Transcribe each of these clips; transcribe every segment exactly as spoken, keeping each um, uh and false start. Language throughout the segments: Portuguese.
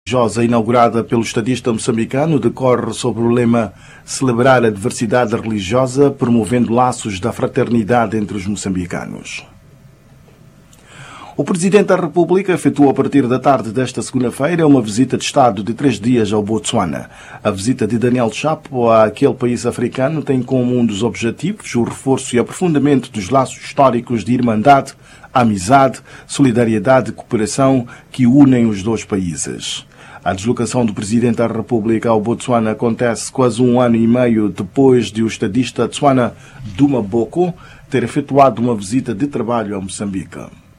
religiosa inaugurada pelo estadista moçambicano decorre sobre o lema Celebrar a diversidade religiosa, promovendo laços da fraternidade entre os moçambicanos. O Presidente da República efetuou a partir da tarde desta segunda-feira uma visita de Estado de três dias ao Botsuana. A visita de Daniel Chapo àquele país africano tem como um dos objetivos o reforço e aprofundamento dos laços históricos de irmandade, amizade, solidariedade e cooperação que unem os dois países. A deslocação do Presidente da República ao Botsuana acontece quase um ano e meio depois de o estadista Tswana Duma Boko ter efetuado uma visita de trabalho a Moçambique.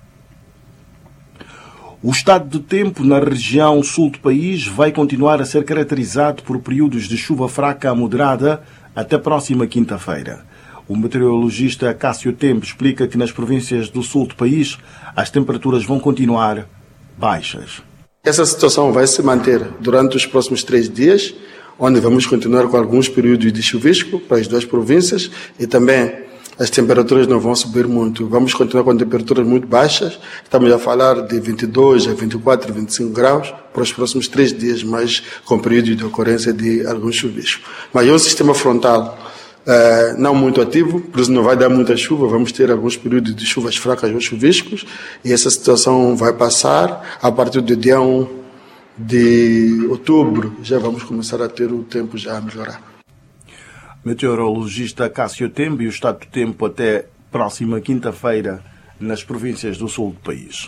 O estado do tempo na região sul do país vai continuar a ser caracterizado por períodos de chuva fraca a moderada até próxima quinta-feira. O meteorologista Cássio Tempo explica que nas províncias do sul do país as temperaturas vão continuar baixas. Essa situação vai se manter durante os próximos três dias, onde vamos continuar com alguns períodos de chuvisco para as duas províncias e também as temperaturas não vão subir muito. Vamos continuar com temperaturas muito baixas. Estamos a falar de vinte e dois a vinte e quatro, vinte e cinco graus para os próximos três dias, mas com períodos de ocorrência de alguns chuviscos. Mas é um sistema frontal uh, não muito ativo, por isso não vai dar muita chuva. Vamos ter alguns períodos de chuvas fracas ou chuviscos e essa situação vai passar. A partir do dia um de outubro já vamos começar a ter o tempo já a melhorar. Meteorologista Cássio Tempo e o estado do tempo até próxima quinta-feira nas províncias do sul do país.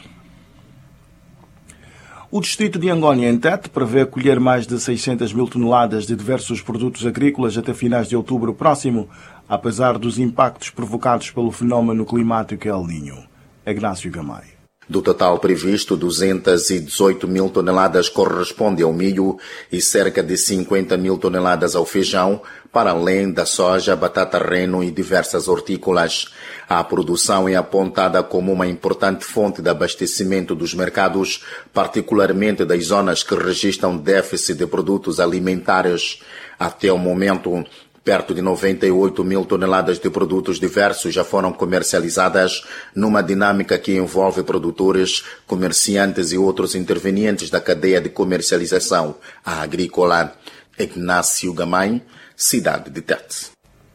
O distrito de Angônia, em Tete, prevê colher mais de seiscentas mil toneladas de diversos produtos agrícolas até finais de outubro próximo, apesar dos impactos provocados pelo fenómeno climático El Niño. Ignácio Gamay. Do total previsto, duzentas e dezoito mil toneladas correspondem ao milho e cerca de cinquenta mil toneladas ao feijão, para além da soja, batata reno e diversas hortícolas. A produção é apontada como uma importante fonte de abastecimento dos mercados, particularmente das zonas que registram déficit de produtos alimentares. Até o momento, perto de noventa e oito mil toneladas de produtos diversos já foram comercializadas numa dinâmica que envolve produtores, comerciantes e outros intervenientes da cadeia de comercialização agrícola. Ignácio Gamay, cidade de Tete.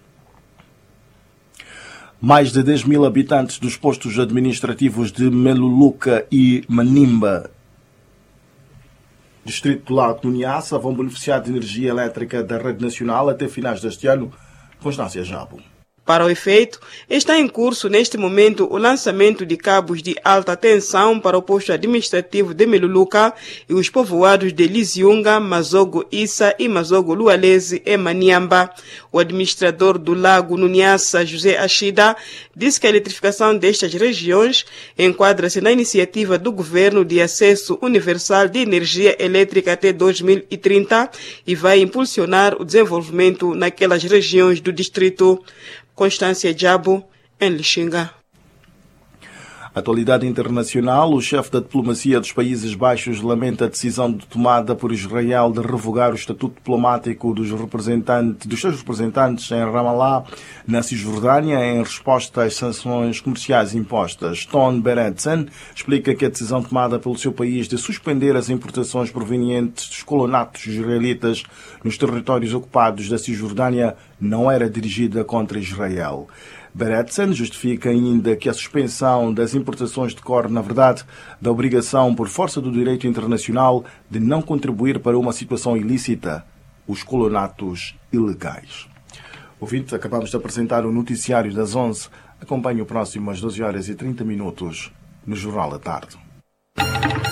Mais de dez mil habitantes dos postos administrativos de Meluluca e Manimba, distrito do Lago do Niassa, vão beneficiar de energia elétrica da rede nacional até finais deste ano. Constância Jabo. Para o efeito, está em curso neste momento o lançamento de cabos de alta tensão para o posto administrativo de Meluluca e os povoados de Liziunga, Mazogo Issa e Mazogo Lualese e Maniamba. O administrador do Lago no Niassa, José Ashida, disse que a eletrificação destas regiões enquadra-se na iniciativa do governo de acesso universal de energia elétrica até dois mil e trinta e vai impulsionar o desenvolvimento naquelas regiões do distrito. Constância Jabo, em Lixinga. Atualidade internacional, o chefe da diplomacia dos Países Baixos lamenta a decisão tomada por Israel de revogar o estatuto diplomático dos, representantes, dos seus representantes em Ramallah, na Cisjordânia, em resposta às sanções comerciais impostas. Ton Beretsen explica que a decisão tomada pelo seu país de suspender as importações provenientes dos colonatos israelitas nos territórios ocupados da Cisjordânia não era dirigida contra Israel. Beretsen justifica ainda que a suspensão das importações decorre, na verdade, da obrigação por força do direito internacional de não contribuir para uma situação ilícita, os colonatos ilegais. Ouvintes, acabamos de apresentar o noticiário das onze. Acompanhe o próximo às doze horas e trinta minutos no Jornal da Tarde.